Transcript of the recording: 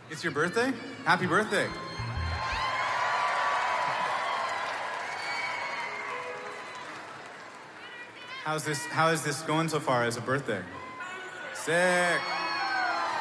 It's your birthday? Happy birthday. How is this going so far as a birthday? Sick.